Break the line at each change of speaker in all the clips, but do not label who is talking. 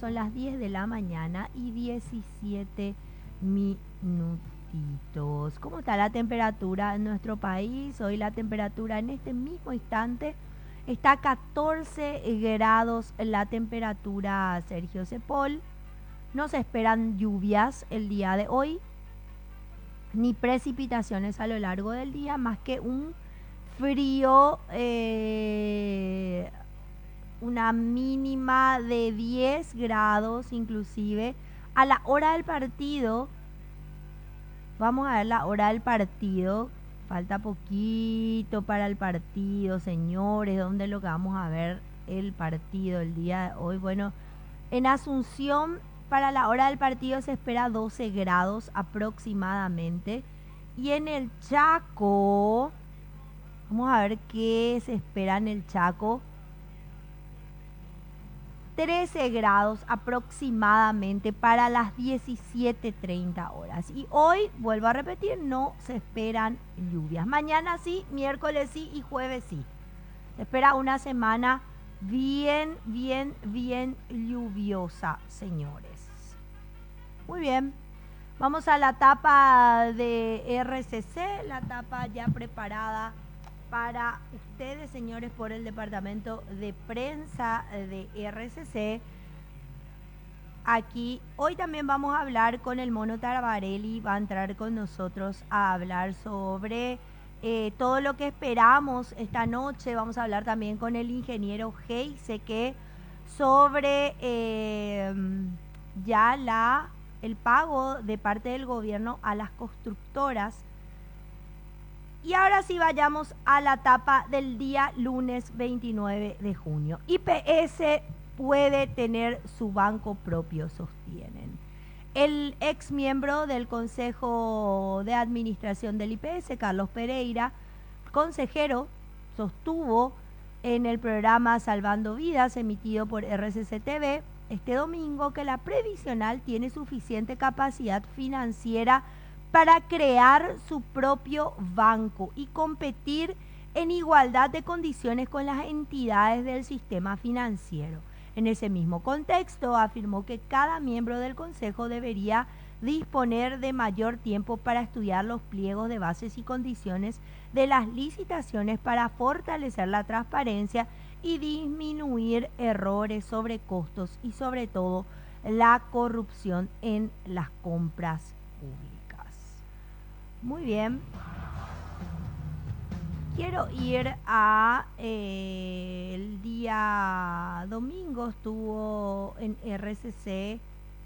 son las 10 de la mañana y 17 minutitos. ¿Cómo está la temperatura en nuestro país? Hoy la temperatura en este mismo instante está a 14 grados la temperatura, Sergio Cepol. No se esperan lluvias el día de hoy, ni precipitaciones a lo largo del día, más que un frío, una mínima de 10 grados inclusive. A la hora del partido, vamos a ver la hora del partido. Falta poquito para el partido, señores. ¿Dónde es lo que vamos a ver el partido el día de hoy? Bueno, en Asunción para la hora del partido se espera 12 grados aproximadamente. Y en el Chaco, vamos a ver qué se espera en el Chaco. 13 grados aproximadamente para las 17:30 horas. Y hoy, vuelvo a repetir, no se esperan lluvias. Mañana sí, miércoles sí y jueves sí. Se espera una semana bien lluviosa, señores. Muy bien. Vamos a la tapa de RCC, la tapa ya preparada para ustedes, señores, por el departamento de prensa de RCC. Aquí, hoy también vamos a hablar con el Mono Tarbarelli, va a entrar con nosotros a hablar sobre todo lo que esperamos esta noche. Vamos a hablar también con el ingeniero Heise sobre ya el pago de parte del gobierno a las constructoras. Y ahora sí vayamos a la tapa del día lunes 29 de junio. IPS puede tener su banco propio, sostienen. El ex miembro del Consejo de Administración del IPS, Carlos Pereira, consejero, sostuvo en el programa Salvando Vidas, emitido por RCC TV, este domingo, que la previsional tiene suficiente capacidad financiera para crear su propio banco y competir en igualdad de condiciones con las entidades del sistema financiero. En ese mismo contexto, afirmó que cada miembro del Consejo debería disponer de mayor tiempo para estudiar los pliegos de bases y condiciones de las licitaciones para fortalecer la transparencia y disminuir errores, sobrecostos y sobre todo la corrupción en las compras públicas. Muy bien. Quiero ir a el día domingo estuvo en RCC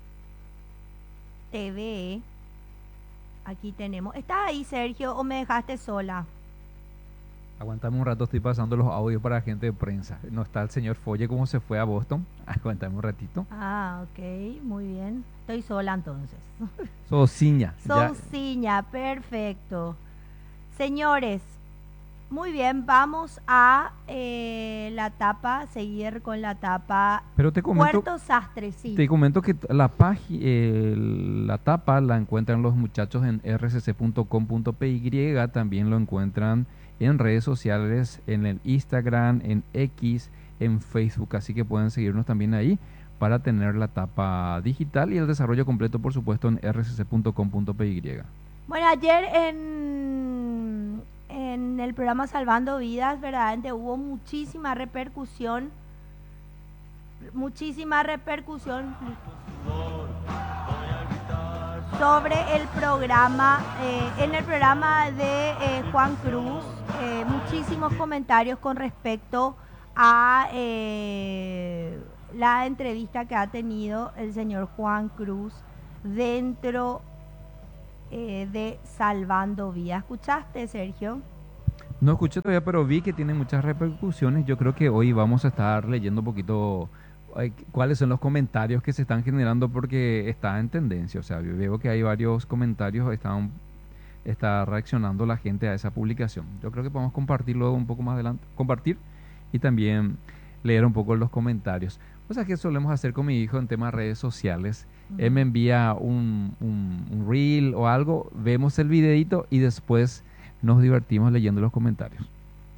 TV. Aquí tenemos. ¿Estás ahí, Sergio, o me dejaste sola?
Aguantame un rato, estoy pasando los audios para gente de prensa. No está el señor Folle, como se fue a Boston. Aguantame un ratito.
Ah, ok, muy bien. Estoy sola entonces.
Sociña.
Sociña, perfecto. Señores, muy bien, vamos a la tapa, seguir con la tapa.
Pero te comento,
Puerto Sastre, sí.
Te comento que la tapa la encuentran los muchachos en rcc.com.py, también lo encuentran en redes sociales, en el Instagram, en X, en Facebook, así que pueden seguirnos también ahí para tener la tapa digital y el desarrollo completo, por supuesto, en rcc.com.py.
Bueno, ayer en el programa Salvando Vidas, verdaderamente hubo muchísima repercusión sobre el programa, en el programa de Juan Cruz, muchísimos comentarios con respecto a la entrevista que ha tenido el señor Juan Cruz dentro de Salvando Vidas. ¿Escuchaste, Sergio?
No escuché todavía, pero vi que tiene muchas repercusiones. Yo creo que hoy vamos a estar leyendo un poquito cuáles son los comentarios que se están generando porque está en tendencia. O sea, yo veo que hay varios comentarios, está reaccionando la gente a esa publicación. Yo creo que podemos compartirlo un poco más adelante, compartir y también leer un poco los comentarios. O sea, que solemos hacer con mi hijo en temas de redes sociales. Él me envía un reel o algo, vemos el videito y después nos divertimos leyendo los comentarios.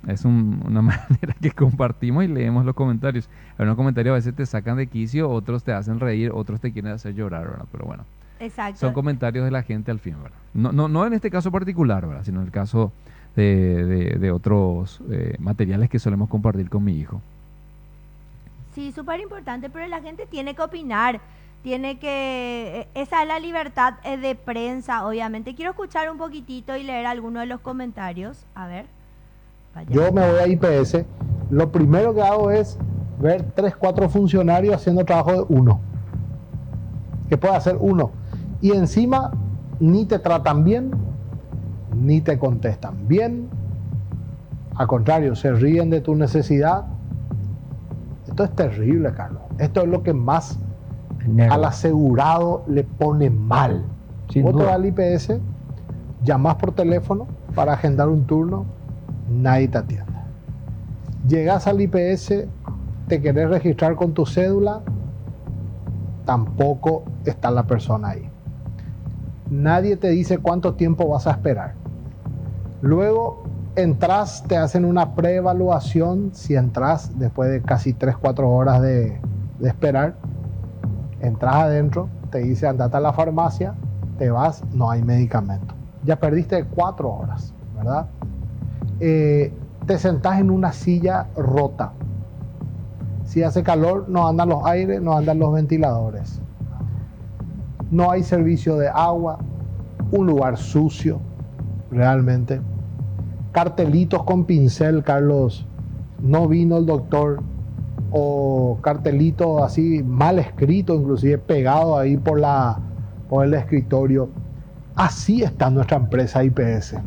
Es una manera que compartimos y leemos los comentarios. Algunos comentarios a veces te sacan de quicio, otros te hacen reír, otros te quieren hacer llorar, ¿verdad? Pero bueno,
Exacto.
son comentarios de la gente al fin, ¿verdad? No en este caso particular, ¿verdad? Sino en el caso de otros materiales que solemos compartir con mi hijo.
Sí, súper importante, pero la gente tiene que opinar, tiene que... Esa es la libertad de prensa, obviamente. Quiero escuchar un poquitito y leer algunos de los comentarios. A ver. Vaya.
Yo me voy a IPS, lo primero que hago es ver 3, 4 funcionarios haciendo trabajo de uno. Que puede hacer uno. Y encima ni te tratan bien, ni te contestan bien. Al contrario, se ríen de tu necesidad. Esto es terrible, Carlos. Esto es lo que más al asegurado le pone mal. Vos te vas al IPS, llamás por teléfono para agendar un turno, nadie te atiende. Llegás al IPS, te querés registrar con tu cédula, tampoco está la persona ahí. Nadie te dice cuánto tiempo vas a esperar. Luego entras, te hacen una preevaluación. Si entras después de casi 3, 4 horas de esperar, entras adentro, te dice andate a la farmacia, te vas, no hay medicamento. Ya perdiste 4 horas, ¿verdad? Te sentás en una silla rota. Si hace calor, no andan los aires, no andan los ventiladores. No hay servicio de agua, un lugar sucio, realmente. Cartelitos con pincel, Carlos, no vino el doctor, o cartelitos así mal escritos, inclusive pegado ahí por el escritorio. Así está nuestra empresa IPS.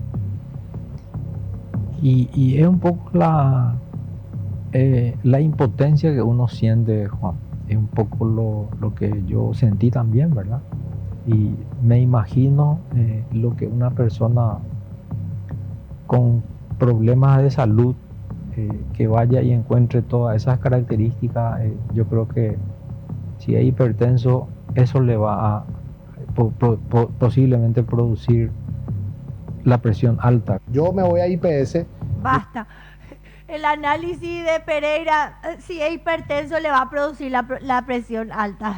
Y es un poco la impotencia que uno siente, Juan. Es un poco lo que yo sentí también, ¿verdad? Y me imagino lo que una persona con problemas de salud que vaya y encuentre todas esas características, yo creo que si es hipertenso, eso le va a posiblemente producir la presión alta.
Yo me voy a IPS.
Basta. El análisis de Pereira, si es hipertenso, le va a producir la presión alta.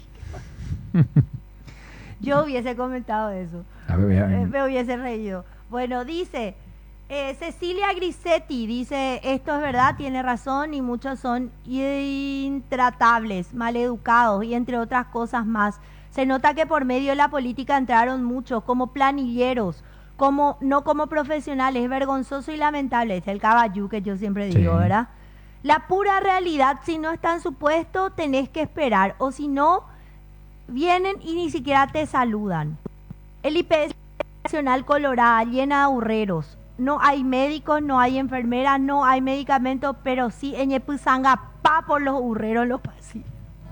Yo hubiese comentado eso. Me hubiese reído. Bueno, dice Cecilia Grisetti, dice, esto es verdad, tiene razón, y muchos son intratables, maleducados y entre otras cosas más. Se nota que por medio de la política entraron muchos como planilleros, no como profesionales. Es vergonzoso y lamentable. Es el caballú que yo siempre digo, sí, ¿verdad? La pura realidad, si no está en su puesto, tenés que esperar, o si no, vienen y ni siquiera te saludan. El IPS Nacional Colorada, llena de aburreros. No hay médicos, no hay enfermeras, no hay medicamentos, pero sí en Yepuzanga, pa por los burreros los pasillos.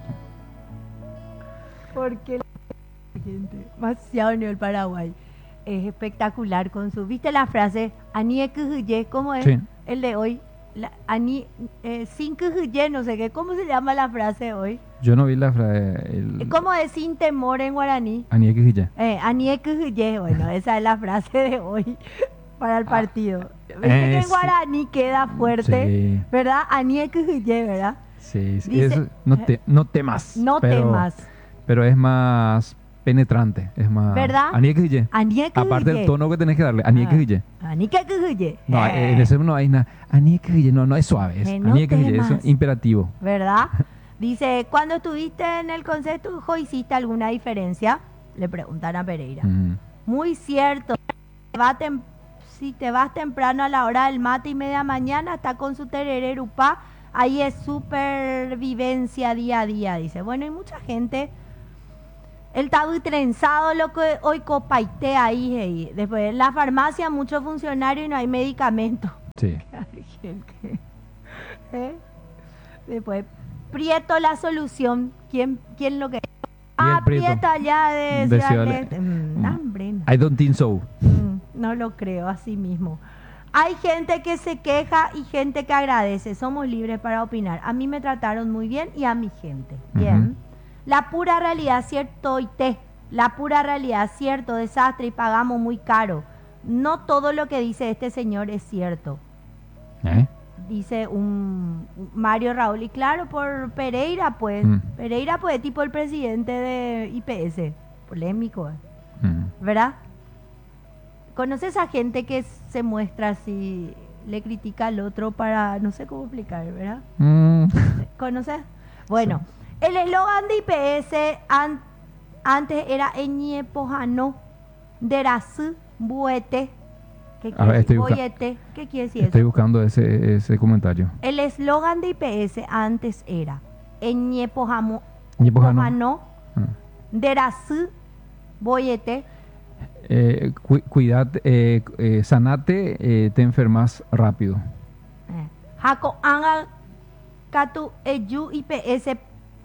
Porque la gente, demasiado en el Paraguay, es espectacular con su... ¿Viste la frase? Anie Kujuye, ¿cómo es? Sí. El de hoy. Sin Kujuye, no sé qué. ¿Cómo se llama la frase hoy?
Yo no vi la frase.
¿Cómo es sin temor en guaraní?
Anie Kujuye.
Anie Kujuye, bueno, esa es la frase de hoy para el partido. ¿Viste que en guaraní queda fuerte? Sí. ¿Verdad? Anie Kujuye, ¿verdad?
Sí, sí. Dice, eso, no temas.
No temas.
Pero es más penetrante, es más...
¿Verdad?
Aniekeye. Aparte del tono que tenés que darle, Aniekeye.
Aniekeye.
No, en ese no hay nada. Aniekeye, no es suave, es Aniekeye, es imperativo.
¿Verdad? Dice, cuando estuviste en el consejo, ¿hiciste alguna diferencia? Le preguntan a Pereira. Muy cierto. Si te vas temprano a la hora del mate y media mañana, está con su tereré rupá, ahí es supervivencia día a día, dice. Bueno, hay mucha gente... El tabú trenzado, lo que hoy copaité ahí. Después en la farmacia, muchos funcionarios y no hay medicamento.
Sí.
Después, Prieto la solución. ¿Quién lo que? Prieto allá de Ciudad Este. Hambre.
I don't think so.
No lo creo, así mismo. Hay gente que se queja y gente que agradece. Somos libres para opinar. A mí me trataron muy bien y a mi gente. Bien. La pura realidad, cierto, la pura realidad, cierto, desastre y pagamos muy caro. No todo lo que dice este señor es cierto.
¿Eh?
Dice un Mario Raúl. Y claro, por Pereira, pues. Pereira, pues, tipo el presidente de IPS. Polémico, ¿verdad? ¿Conoces a gente que se muestra así, le critica al otro para, no sé cómo explicar, ¿verdad? ¿Conoces? Bueno, el eslogan de IPS antes era Eñepojano, Derasu, Buete. ¿Qué quiere decir? Boyete. ¿Qué quiere decir
Estoy
eso?
buscando ese comentario.
El eslogan de IPS antes era
Ñepojano.
Derasu, Boyete.
Cuídate, sanate, te enfermas rápido.
Jaco anga katu eyu IPS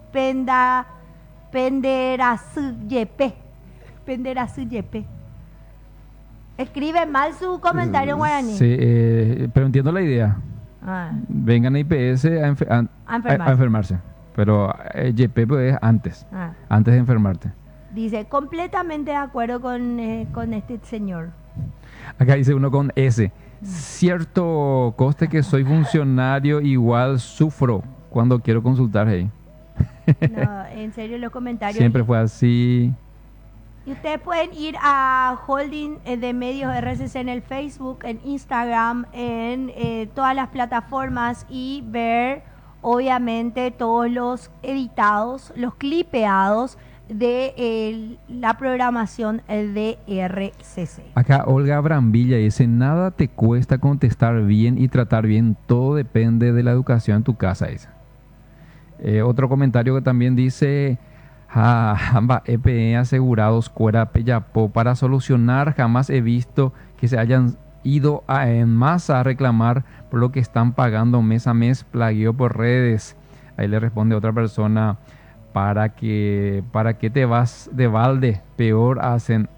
penderasu yepe. Penderasu yepe. Escribe mal su comentario en guaraní.
Sí, pero entiendo la idea. Vengan a IPS a enfermarse. Pero YP pues, es antes de enfermarte.
Dice, completamente de acuerdo con este señor.
Acá dice uno con S. Cierto coste que soy funcionario, igual sufro cuando quiero consultar ahí.
No, en serio, los comentarios.
Siempre fue así.
Y ustedes pueden ir a Holding de Medios RCC en el Facebook, en Instagram, en todas las plataformas y ver, obviamente, todos los editados, los clipeados de la programación de RCC.
Acá Olga Brambilla dice, nada te cuesta contestar bien y tratar bien, todo depende de la educación en tu casa. Otro comentario que también dice, Jamba EPE asegurados cuera Peyapó para solucionar, jamás he visto que se hayan ido en masa a reclamar por lo que están pagando mes a mes, plagueo por redes. Ahí le responde otra persona, ¿para qué te vas de balde? Peor hacen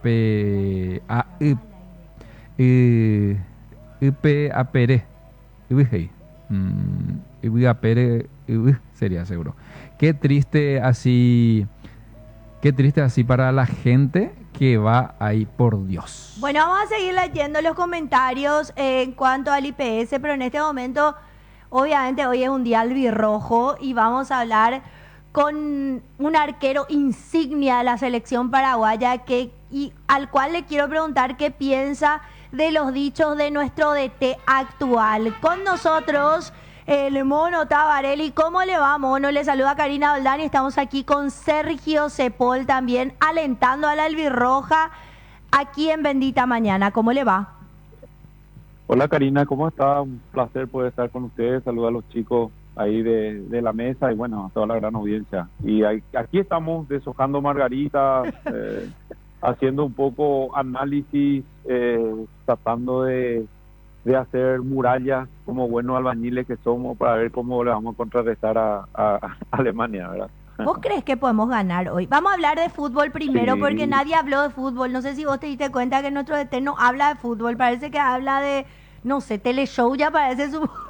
sería seguro. Qué triste así para la gente que va ahí, por Dios.
Bueno, vamos a seguir leyendo los comentarios en cuanto al IPS, pero en este momento, obviamente hoy es un día albirrojo y vamos a hablar con un arquero insignia de la selección paraguaya al cual le quiero preguntar qué piensa de los dichos de nuestro DT actual. Con nosotros el Mono Tabarelli. ¿Cómo le va, Mono? Le saluda Karina Oldán y estamos aquí con Sergio Cepol también alentando a la albirroja aquí en Bendita Mañana. ¿Cómo le va?
Hola Karina, ¿cómo está? Un placer poder estar con ustedes, saludar a los chicos ahí de la mesa y bueno, a toda la gran audiencia. Y aquí estamos deshojando margaritas, haciendo un poco análisis, tratando de hacer murallas como buenos albañiles que somos para ver cómo le vamos a contrarrestar a Alemania, ¿verdad?
¿Vos crees que podemos ganar hoy? Vamos a hablar de fútbol primero,
Sí.
porque nadie habló de fútbol. No sé si vos te diste cuenta que nuestro DT no habla de fútbol, parece que habla de, no sé, teleshow, ya parece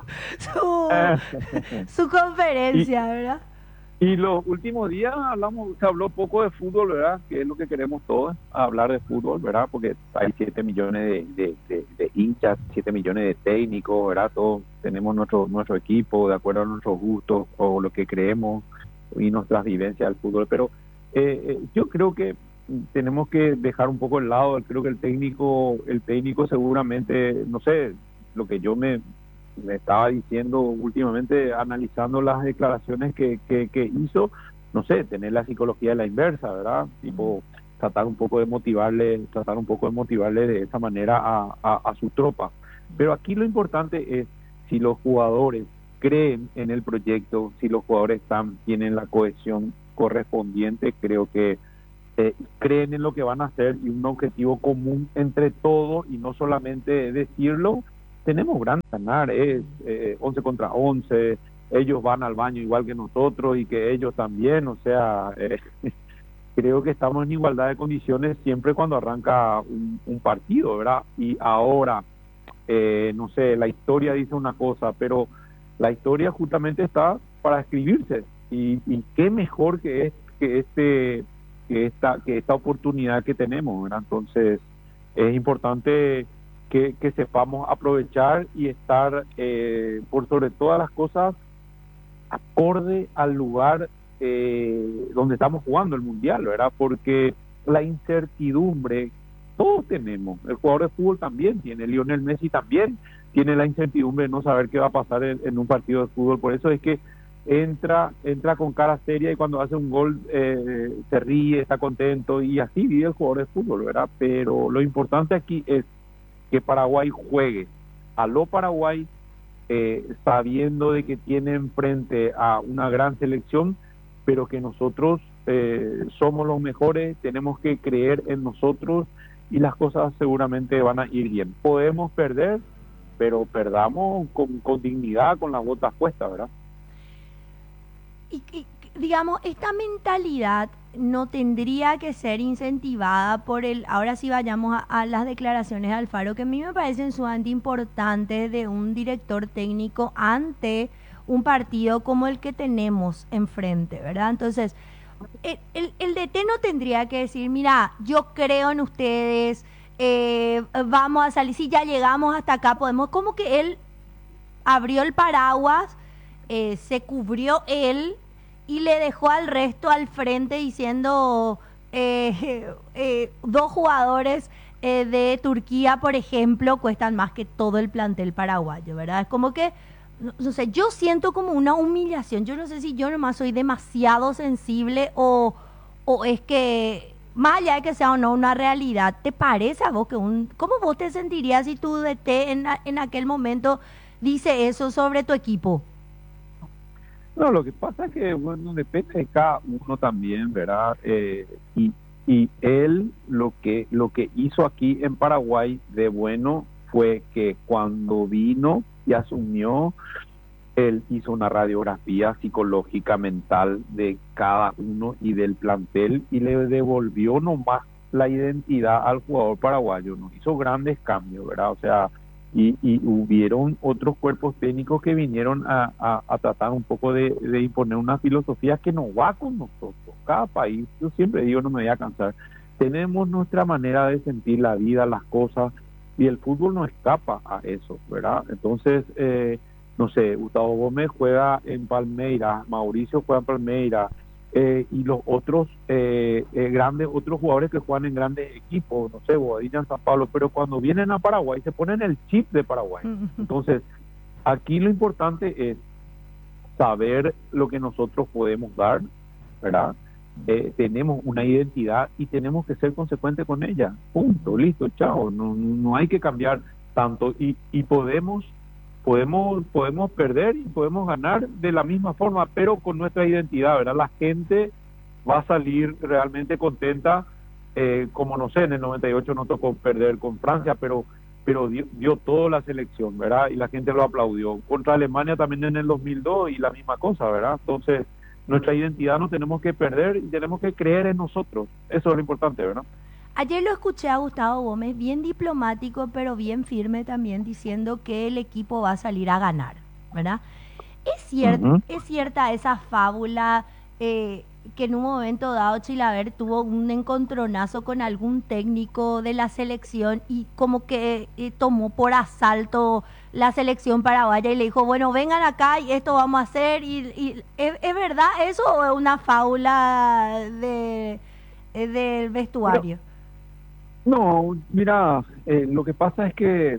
su conferencia, ¿verdad?
Y los últimos días se habló poco de fútbol, ¿verdad? Que es lo que queremos todos, hablar de fútbol, ¿verdad? Porque hay 7 millones de hinchas, 7 millones de técnicos, ¿verdad? Todos tenemos nuestro equipo de acuerdo a nuestros gustos o lo que creemos y nuestras vivencias del fútbol. Pero yo creo que tenemos que dejar un poco el lado. Creo que el técnico seguramente, no sé, lo que yo me estaba diciendo últimamente, analizando las declaraciones que hizo, no sé, tener la psicología de la inversa, ¿verdad? Tipo, tratar un poco de motivarle de esa manera a su tropa. Pero aquí lo importante es si los jugadores creen en el proyecto, si los jugadores tienen la cohesión correspondiente, creo que creen en lo que van a hacer y un objetivo común entre todos y no solamente decirlo. Tenemos gran ganar, es 11 contra 11, ellos van al baño igual que nosotros y que ellos también, o sea, creo que estamos en igualdad de condiciones siempre cuando arranca un partido, ¿verdad? Y ahora, no sé, la historia dice una cosa, pero la historia justamente está para escribirse y qué mejor que esta oportunidad que tenemos, ¿verdad? Entonces, es importante que sepamos aprovechar y estar, por sobre todas las cosas, acorde al lugar donde estamos jugando el Mundial, ¿verdad? Porque la incertidumbre, todos tenemos, el jugador de fútbol también tiene, Lionel Messi también tiene la incertidumbre de no saber qué va a pasar en un partido de fútbol, por eso es que entra con cara seria y cuando hace un gol se ríe, está contento y así vive el jugador de fútbol, ¿verdad? Pero lo importante aquí es que Paraguay juegue a lo Paraguay, sabiendo de que tiene enfrente a una gran selección, pero que nosotros somos los mejores, tenemos que creer en nosotros y las cosas seguramente van a ir bien. Podemos perder, pero perdamos con dignidad, con las botas puestas, ¿verdad?
Y digamos, esta mentalidad no tendría que ser incentivada por el... Ahora sí vayamos a las declaraciones de Alfaro, que a mí me parecen sumamente importantes de un director técnico ante un partido como el que tenemos enfrente, ¿verdad? Entonces, el DT no tendría que decir, mira, yo creo en ustedes, vamos a salir, si ya llegamos hasta acá, podemos... Como que él abrió el paraguas, se cubrió él y le dejó al resto al frente diciendo 2 jugadores de Turquía, por ejemplo, cuestan más que todo el plantel paraguayo, ¿verdad? Es como que, no sé, yo siento como una humillación. Yo no sé si yo nomás soy demasiado sensible o es que, más allá de que sea o no una realidad, ¿te parece a vos que cómo vos te sentirías si tu DT en aquel momento dice eso sobre tu equipo?
No, lo que pasa es que, bueno, depende de cada uno también, ¿verdad? Y él lo que hizo aquí en Paraguay de bueno fue que cuando vino y asumió, él hizo una radiografía psicológica mental de cada uno y del plantel y le devolvió nomás la identidad al jugador paraguayo, no hizo grandes cambios, ¿verdad? O sea, y hubieron otros cuerpos técnicos que vinieron a tratar un poco de imponer una filosofía que no va con nosotros. Cada país, yo siempre digo, no me voy a cansar, tenemos nuestra manera de sentir la vida, las cosas, y el fútbol no escapa a eso, ¿verdad? Entonces, no sé, Gustavo Gómez juega en Palmeiras, Mauricio juega en Palmeiras, y los otros grandes, otros jugadores que juegan en grandes equipos, no sé, Bobadilla en San Pablo, pero cuando vienen a Paraguay se ponen el chip de Paraguay. Entonces, aquí lo importante es saber lo que nosotros podemos dar, ¿verdad? Tenemos una identidad y tenemos que ser consecuentes con ella. Punto, listo, chao. No hay que cambiar tanto y podemos perder y podemos ganar de la misma forma, pero con nuestra identidad, ¿verdad? La gente va a salir realmente contenta, como no sé, en el 98 no tocó perder con Francia, pero dio todo la selección, ¿verdad? Y la gente lo aplaudió. Contra Alemania también en el 2002 y la misma cosa, ¿verdad? Entonces, nuestra identidad no tenemos que perder y tenemos que creer en nosotros. Eso es lo importante, ¿verdad?
Ayer lo escuché a Gustavo Gómez, bien diplomático, pero bien firme también, diciendo que el equipo va a salir a ganar, ¿verdad? Es cierta esa fábula que en un momento dado Chilaver tuvo un encontronazo con algún técnico de la selección y como que tomó por asalto la selección paraguaya y le dijo, bueno, vengan acá y esto vamos a hacer. ¿Es verdad eso o es una fábula del vestuario?
No, mira, lo que pasa es que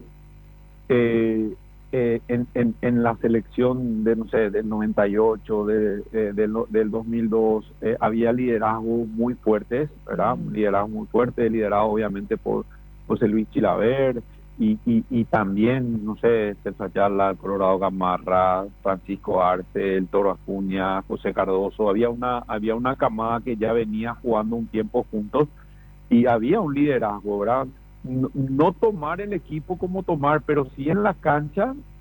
en la selección de, no sé, del 98, del 2002, había liderazgos muy fuertes, ¿verdad? Liderazgo muy fuerte, liderado obviamente por José Luis Chilaver y también, no sé, César Ayala, Colorado Gamarra, Francisco Arce, el Toro Acuña, José Cardoso. Había una camada que ya venía jugando un tiempo juntos y había un liderazgo, ¿verdad? No tomar el equipo como tomar, pero sí en la cancha